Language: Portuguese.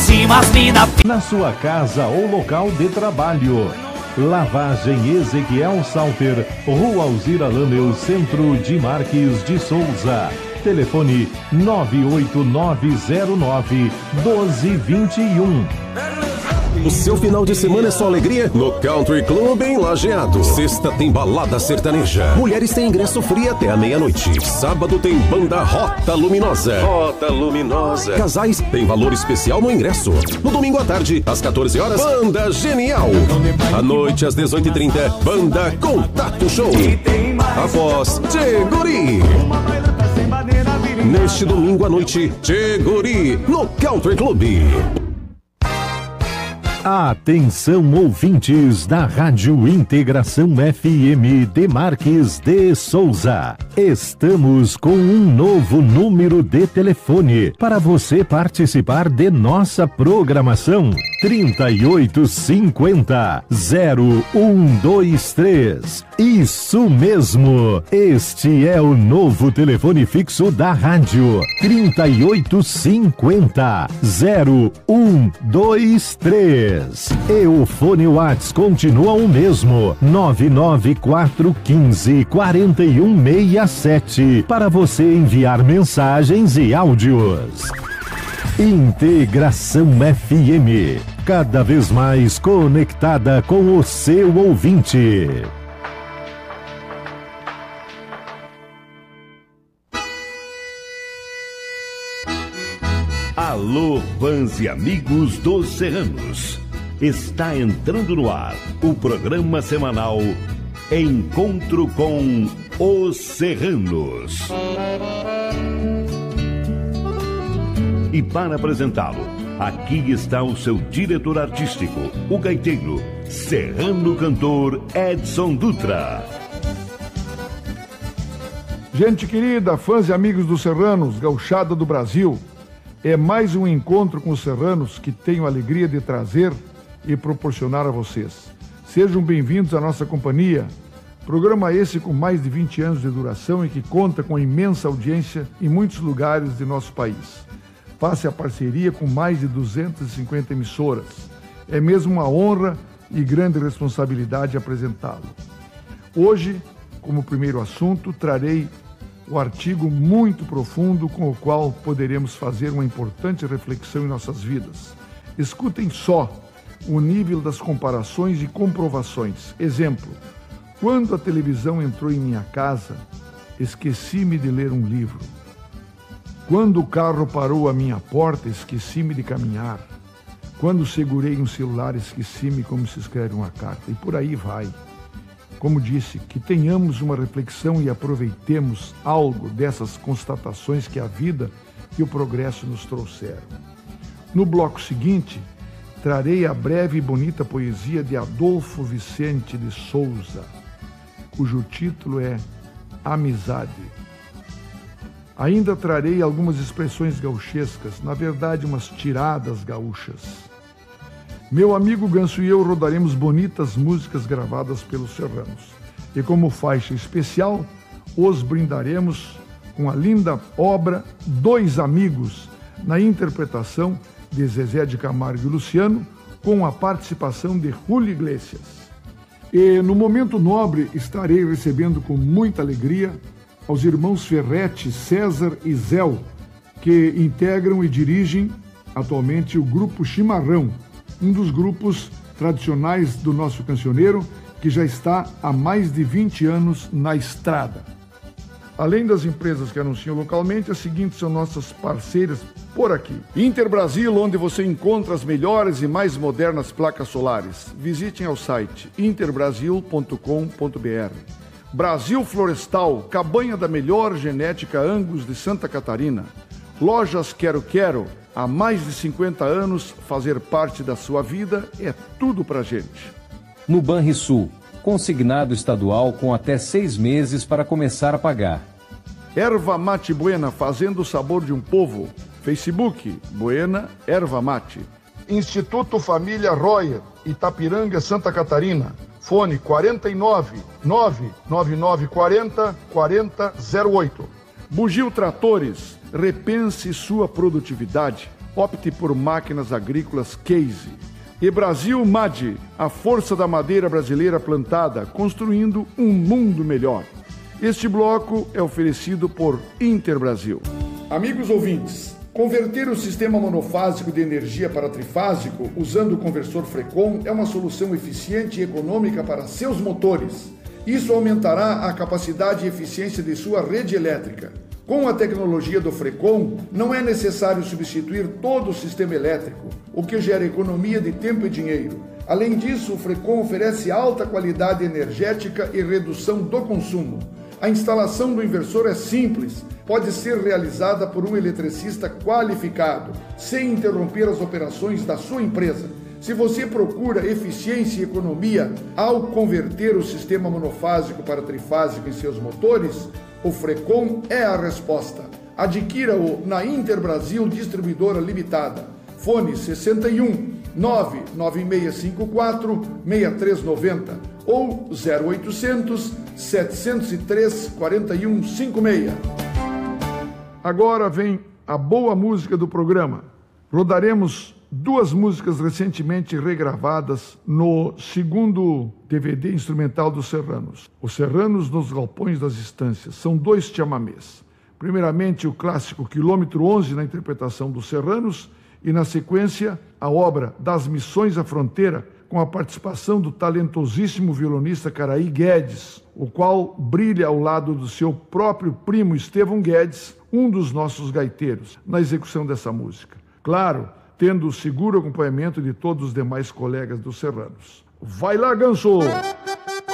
cima as mina. Na sua casa ou local de trabalho. Lavagem Ezequiel Salter, Rua Alzira Lameu, Centro de Marques de Souza. Telefone 98909-1221. O seu final de semana é só alegria? No Country Club em Lajeado. Sexta tem balada sertaneja. Mulheres têm ingresso free até a meia-noite. Sábado tem banda Rota Luminosa. Rota Luminosa. Casais tem valor especial no ingresso. No domingo à tarde, às 14 horas, Banda Genial. À noite, às 18h30, Banda Contato Show. Após Tchê Guri. Neste domingo à noite, Tchê Guri, no Country Club. Atenção, ouvintes da Rádio Integração FM de Marques de Souza. Estamos com um novo número de telefone para você participar de nossa programação. 3850-0123. Isso mesmo, este é o novo telefone fixo da rádio. 3850-0123. E o fone Whats continua o mesmo, 99415-4167, para você enviar mensagens e áudios. Integração FM, cada vez mais conectada com o seu ouvinte. Alô, fãs e amigos dos Serranos. Está entrando no ar o programa semanal Encontro com os Serranos. E para apresentá-lo, aqui está o seu diretor artístico, o gaiteiro, serrano cantor Edson Dutra. Gente querida, fãs e amigos dos Serranos, gauchada do Brasil, é mais um encontro com os serranos que tenho a alegria de trazer e proporcionar a vocês. Sejam bem-vindos à nossa companhia. Programa esse com mais de 20 anos de duração e que conta com imensa audiência em muitos lugares de nosso país. Faça a parceria com mais de 250 emissoras. É mesmo uma honra e grande responsabilidade apresentá-lo. Hoje, como primeiro assunto, trarei o artigo muito profundo com o qual poderemos fazer uma importante reflexão em nossas vidas. Escutem só o nível das comparações e comprovações. Exemplo: quando a televisão entrou em minha casa, esqueci-me de ler um livro. Quando o carro parou à minha porta, esqueci-me de caminhar. Quando segurei um celular, esqueci-me como se escreve uma carta. E por aí vai. Como disse, que tenhamos uma reflexão e aproveitemos algo dessas constatações que a vida e o progresso nos trouxeram. No bloco seguinte, trarei a breve e bonita poesia de Adolfo Vicente de Souza, cujo título é Amizade. Ainda trarei algumas expressões gauchescas, na verdade umas tiradas gaúchas. Meu amigo Ganso e eu rodaremos bonitas músicas gravadas pelos serranos. E como faixa especial, os brindaremos com a linda obra Dois Amigos, na interpretação de Zezé de Camargo e Luciano, com a participação de Julio Iglesias. E no momento nobre estarei recebendo com muita alegria aos irmãos Ferretti, César e Zéu, que integram e dirigem atualmente o Grupo Chimarrão, um dos grupos tradicionais do nosso cancioneiro, que já está há mais de 20 anos na estrada. Além das empresas que anunciam localmente, as seguintes são nossas parceiras por aqui. Interbrasil, onde você encontra as melhores e mais modernas placas solares. Visitem ao site interbrasil.com.br. Brasil Florestal, cabanha da melhor genética Angus de Santa Catarina. Lojas Quero Quero, há mais de 50 anos, fazer parte da sua vida é tudo pra gente. No Banrisul, consignado estadual com até 6 meses para começar a pagar. Erva Mate Buena, fazendo o sabor de um povo. Facebook, Buena Erva Mate. Instituto Família Royer, Itapiranga, Santa Catarina. Fone 49 99940 4008. Bugio Tratores, repense sua produtividade. opte por máquinas agrícolas Case. E Brasil MAD, a força da madeira brasileira plantada, construindo um mundo melhor. Este bloco é oferecido por Interbrasil. Amigos ouvintes, converter o sistema monofásico de energia para trifásico usando o conversor Frecon é uma solução eficiente e econômica para seus motores. Isso aumentará a capacidade e eficiência de sua rede elétrica. Com a tecnologia do Frecon, não é necessário substituir todo o sistema elétrico, o que gera economia de tempo e dinheiro. Além disso, o Frecon oferece alta qualidade energética e redução do consumo. A instalação do inversor é simples, pode ser realizada por um eletricista qualificado, sem interromper as operações da sua empresa. Se você procura eficiência e economia ao converter o sistema monofásico para trifásico em seus motores, o Frecon é a resposta. Adquira-o na Interbrasil Distribuidora Limitada. Fone 61 99654 6390 ou 0800 703 4156. Agora vem a boa música do programa. Rodaremos 2 músicas recentemente regravadas no segundo DVD instrumental dos Serranos. Os Serranos nos Galpões das Estâncias. São 2 chamamés. Primeiramente, o clássico Quilômetro 11, na interpretação dos Serranos, e na sequência, a obra Das Missões à Fronteira, com a participação do talentosíssimo violonista Caraí Guedes, o qual brilha ao lado do seu próprio primo Estevão Guedes, um dos nossos gaiteiros, na execução dessa música. Claro, tendo o seguro acompanhamento de todos os demais colegas dos Serranos. Vai lá, Ganso!